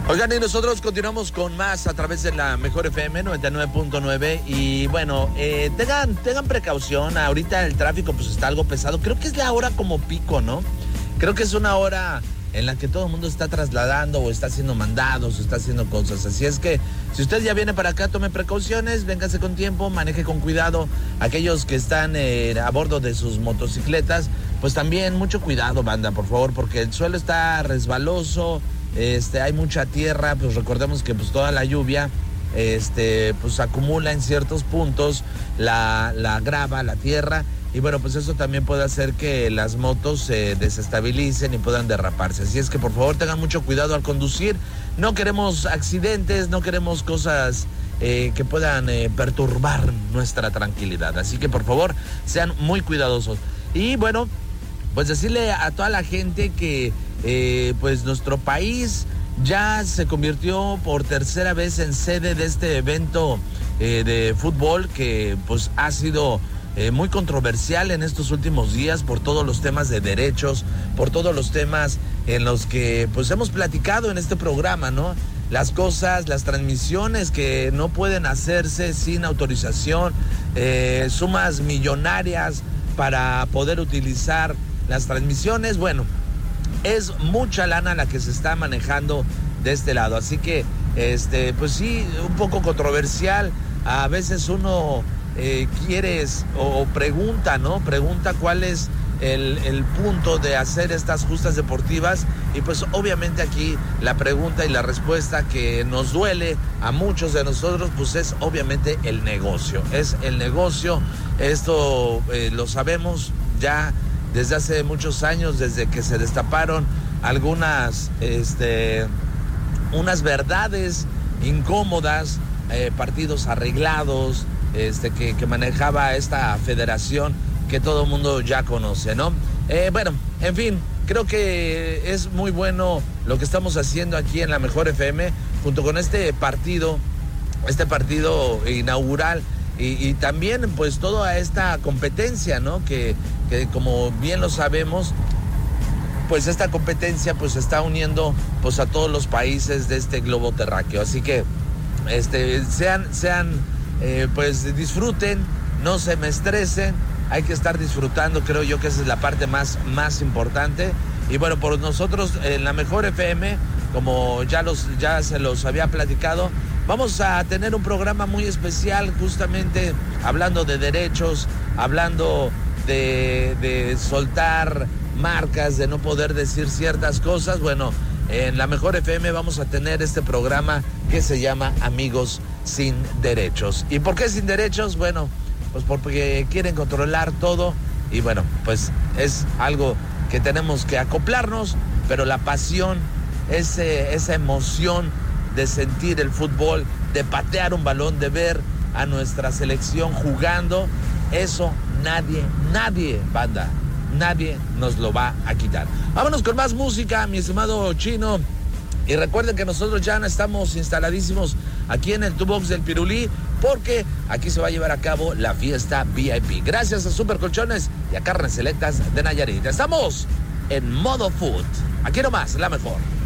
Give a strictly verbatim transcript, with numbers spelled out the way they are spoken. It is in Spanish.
Oigan, y nosotros continuamos con más a través de la Mejor F M noventa y nueve punto nueve y bueno, eh, tengan, tengan precaución, ahorita el tráfico pues está algo pesado, creo que es la hora como pico, ¿no? Creo que es una hora en la que todo el mundo está trasladando o está haciendo mandados o está haciendo cosas, así es que si usted ya viene para acá, tome precauciones, véngase con tiempo, maneje con cuidado, aquellos que están eh, a bordo de sus motocicletas, pues también mucho cuidado, banda, por favor, porque el suelo está resbaloso. Este, hay mucha tierra, pues recordemos que pues toda la lluvia este, pues acumula en ciertos puntos la, la grava, la tierra, y bueno, pues eso también puede hacer que las motos se desestabilicen y puedan derraparse. Así es que por favor tengan mucho cuidado al conducir, no queremos accidentes, no queremos cosas eh, que puedan eh, perturbar nuestra tranquilidad, así que por favor sean muy cuidadosos. Y bueno, pues decirle a toda la gente que Eh, pues nuestro país ya se convirtió por tercera vez en sede de este evento eh, de fútbol que pues ha sido eh, muy controversial en estos últimos días por todos los temas de derechos, por todos los temas en los que pues hemos platicado en este programa, ¿no? Las cosas, las transmisiones que no pueden hacerse sin autorización, eh, sumas millonarias para poder utilizar las transmisiones, bueno, es mucha lana la que se está manejando de este lado, así que este pues sí, un poco controversial. A veces uno eh, quiere o, o pregunta, ¿no? Pregunta cuál es el, el punto de hacer estas justas deportivas y pues obviamente aquí la pregunta y la respuesta que nos duele a muchos de nosotros pues es obviamente el negocio, es el negocio, esto eh, lo sabemos ya desde hace muchos años, desde que se destaparon algunas, este, unas verdades incómodas, eh, partidos arreglados, este, que, que manejaba esta federación que todo el mundo ya conoce, ¿no? Eh, bueno, en fin, creo que es muy bueno lo que estamos haciendo aquí en la Mejor F M, junto con este partido, este partido inaugural. Y, y también pues toda esta competencia, ¿no? Que, que como bien lo sabemos, pues esta competencia pues está uniendo pues a todos los países de este globo terráqueo. Así que este, sean, sean eh, pues disfruten, no se me estresen, hay que estar disfrutando, creo yo que esa es la parte más, más importante. Y bueno, por nosotros en la Mejor F M, como ya, los, ya se los había platicado, vamos a tener un programa muy especial justamente hablando de derechos, hablando de, de soltar marcas, de no poder decir ciertas cosas. Bueno, en la Mejor F M vamos a tener este programa que se llama Amigos Sin Derechos. ¿Y por qué sin derechos? Bueno, pues porque quieren controlar todo y bueno, pues es algo que tenemos que acoplarnos, pero la pasión, ese, esa emoción de sentir el fútbol, de patear un balón, de ver a nuestra selección jugando, eso nadie, nadie, banda, nadie nos lo va a quitar. Vámonos con más música, mi estimado Chino. Y recuerden que nosotros ya estamos instaladísimos aquí en el Two Box del Pirulí, porque aquí se va a llevar a cabo la fiesta V I P. Gracias a Super Colchones y a Carnes Selectas de Nayarit. Estamos en modo food. Aquí nomás, la mejor.